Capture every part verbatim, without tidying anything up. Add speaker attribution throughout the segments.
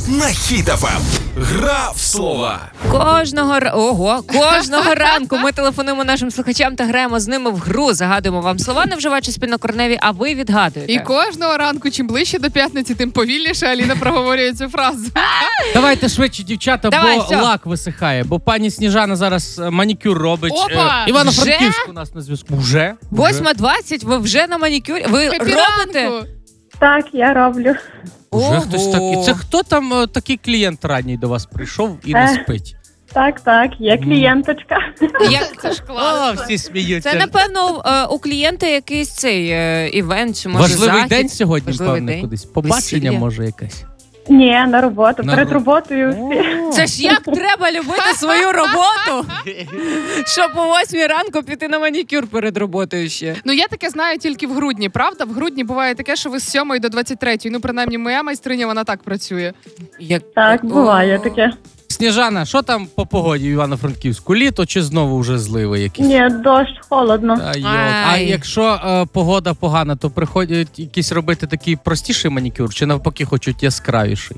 Speaker 1: на Хіт еф ем. Гра в слова.
Speaker 2: Кожного р- ого, кожного ранку ми телефонуємо нашим слухачам та граємо з ними в гру. Загадуємо вам слова, не вживаючи спільнокореневі, а ви відгадуєте.
Speaker 3: І кожного ранку, чим ближче до п'ятниці, тим повільніше Аліна проговорює цю фразу.
Speaker 4: Давайте швидше, дівчата,
Speaker 2: Давай,
Speaker 4: бо
Speaker 2: все.
Speaker 4: лак висихає. Бо пані Сніжана зараз е, манікюр робить.
Speaker 3: Опа!
Speaker 4: Е, Івано-Франківськ у нас на зв'язку. Вже?
Speaker 2: восьма двадцять, ви вже на манікюрі? Ви
Speaker 3: Хеппі
Speaker 2: робите?
Speaker 3: ранку!
Speaker 5: Так, я роблю.
Speaker 4: Уже
Speaker 2: Ого.
Speaker 4: хтось такий. Це хто там е, такий клієнт ранній до вас прийшов і не
Speaker 5: Е.
Speaker 4: спить?
Speaker 5: Так, так, є клієнточка.
Speaker 2: Як...
Speaker 3: Це ж класно.
Speaker 4: О, всі сміються.
Speaker 2: Це, напевно, е, у клієнта якийсь цей е, івент, чи може
Speaker 4: Важливий
Speaker 2: захід.
Speaker 4: день сьогодні,
Speaker 2: Важливий
Speaker 4: певне,
Speaker 2: день.
Speaker 4: кудись. Побачення,
Speaker 2: Весілля.
Speaker 4: може, якесь.
Speaker 5: Ні, на роботу.
Speaker 4: На
Speaker 5: Перед
Speaker 4: ро-
Speaker 5: роботою всі.
Speaker 2: Це ж як треба любити свою роботу, щоб о восьмій ранку піти на манікюр перед роботою ще.
Speaker 3: Ну, я таке знаю тільки в грудні, правда? В грудні буває таке, що ви з сьомої до двадцять третьої. Ну, принаймні, моя майстриня, вона так працює.
Speaker 2: Як...
Speaker 5: Так, буває
Speaker 2: О.
Speaker 5: таке.
Speaker 4: Сніжана, що там по погоді в Івано-Франківську? Літо чи знову вже зливи якісь?
Speaker 5: Ні, дощ, холодно.
Speaker 4: Та, йо. А
Speaker 2: Ай.
Speaker 4: якщо е, погода погана, то приходять якісь робити такий простіший манікюр, чи навпаки хочуть яскравіший?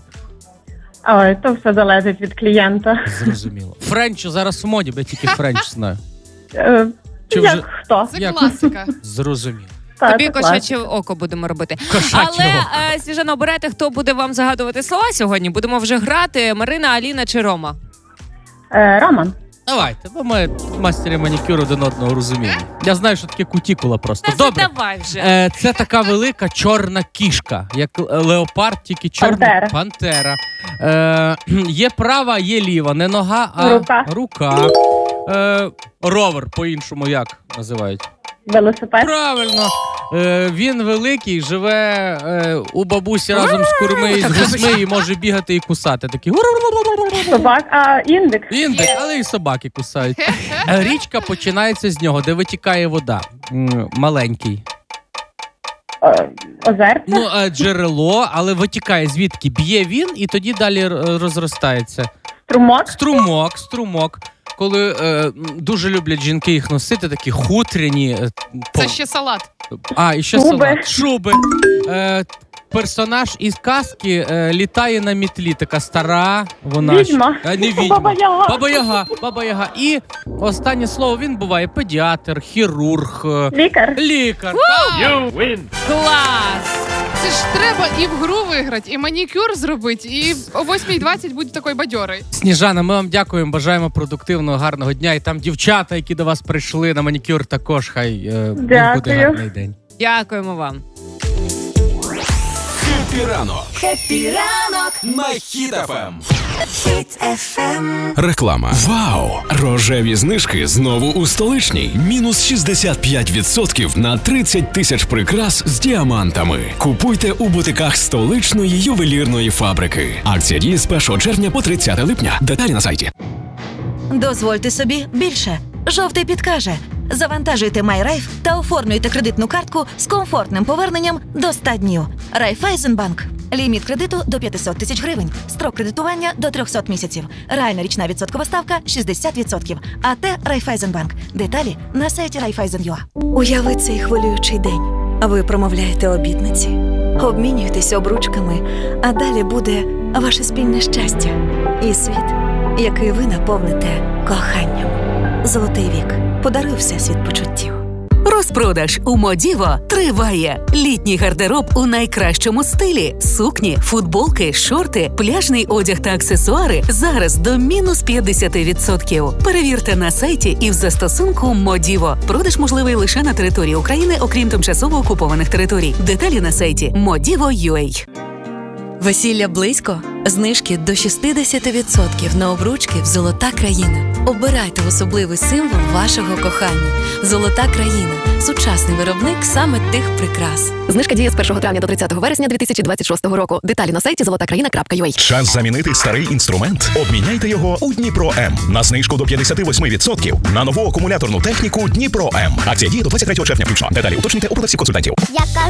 Speaker 5: Ой, то все залежить від клієнта.
Speaker 4: Зрозуміло. Френч зараз в моді, бо я тільки френч знаю.
Speaker 5: Е,
Speaker 4: Чи
Speaker 5: Як
Speaker 4: вже-
Speaker 5: хто?
Speaker 3: Це
Speaker 4: Як?
Speaker 3: класика.
Speaker 4: Зрозуміло.
Speaker 5: Так,
Speaker 2: Тобі
Speaker 5: це
Speaker 2: кошаче око будемо робити.
Speaker 4: Кошаче
Speaker 2: Але,
Speaker 4: око.
Speaker 2: е, Сніжана, обирайте, хто буде вам загадувати слова сьогодні. Будемо вже грати. Марина, Аліна чи Рома?
Speaker 5: Е, Роман.
Speaker 4: Давайте, бо ми мастері манікюру один одного розуміємо. Я знаю, що таке кутікула просто.
Speaker 2: Та
Speaker 4: Добре.
Speaker 2: давай вже.
Speaker 4: Е, це така велика чорна кішка, як леопард, тільки чорна
Speaker 5: Пантера.
Speaker 4: пантера. Е, є права, є ліва, не нога, а
Speaker 5: Рука.
Speaker 4: рука. Е, ровер по-іншому як називають?
Speaker 5: Велосипед.
Speaker 4: Правильно. Е, він великий, живе е, у бабусі разом з курми і з гусьми і може бігати і кусати. Такий
Speaker 5: Собак, а індик.
Speaker 4: індик, але і собаки кусають. Е, Річка починається з нього, де витікає вода. М, Маленький.
Speaker 5: Е, Озерце.
Speaker 4: Ну, е, джерело, але витікає звідки? Б'є він і тоді далі е, розростається.
Speaker 5: Струмок.
Speaker 4: Струмок, струмок. Коли е, м, дуже люблять жінки їх носити, такі хутряні. е, по-
Speaker 3: Це ще салат.
Speaker 4: А, і ще
Speaker 5: Шуби.
Speaker 4: салат. Шуби. Е, персонаж із казки е, літає на мітлі, така стара, вона
Speaker 5: Відьма.
Speaker 4: ж- Е, не відьма.
Speaker 5: Баба-Яга.
Speaker 4: Баба-Яга. Баба-Яга. І останнє слово, він буває педіатр, хірург, е,
Speaker 5: Лікар.
Speaker 4: лікар.
Speaker 2: Клас!
Speaker 3: Це ж треба і в гру виграти, і манікюр зробити, і о восьмій двадцять бути такою бадьорою.
Speaker 4: Сніжана, ми вам дякуємо, бажаємо продуктивного, гарного дня. І там дівчата, які до вас прийшли на манікюр, також хай е, в них буде
Speaker 5: Дякую.
Speaker 4: гарний день.
Speaker 2: Дякуємо вам.
Speaker 1: Хеппі ранок. Хеппі ранок на Хіт еф ем. Реклама. Вау! Рожеві знижки знову у столичній. Мінус шістдесят п'ять відсотків на тридцять тисяч прикрас з діамантами. Купуйте у бутиках столичної ювелірної фабрики. Акція діє з першого червня по тридцяте липня. Деталі на сайті.
Speaker 6: Дозвольте собі більше. Жовтий підкаже. Завантажуйте MyRaiff та оформлюйте кредитну картку з комфортним поверненням до ста днів. Райфайзенбанк. Ліміт кредиту до п'ятсот тисяч гривень. Строк кредитування до триста місяців. Реальна річна відсоткова ставка шістдесят відсотків. АТ Райфайзенбанк. Деталі на сайті Райфайзен.ua. Уяви цей хвилюючий день. Ви промовляєте обітниці. Обмінюєтесь обручками, а далі буде ваше спільне щастя і світ, який ви наповните коханням. Золотий вік. Подаруй всесвіт почуттів.
Speaker 7: Розпродаж у Модіво триває. Літній гардероб у найкращому стилі. Сукні, футболки, шорти, пляжний одяг та аксесуари зараз до мінус п'ятдесят відсотків. Перевірте на сайті і в застосунку Модіво. Продаж можливий лише на території України, окрім тимчасово окупованих територій. Деталі на сайті модіво крапка ю а.
Speaker 8: Весілля близько? Знижки до шістдесят відсотків на обручки в «Золота країна». Обирайте особливий символ вашого кохання. «Золота країна» – сучасний виробник саме тих прикрас.
Speaker 9: Знижка діє з першого травня до тридцятого вересня дві тисячі двадцять шостого року. Деталі на сайті золота країна крапка ю а.
Speaker 10: Час замінити старий інструмент? Обміняйте його у Дніпро М. На знижку до п'ятдесят вісім відсотків на нову акумуляторну техніку Дніпро М. Акція діє до двадцять третього червня включно. Деталі уточнюйте у продавців консультантів.
Speaker 11: Яка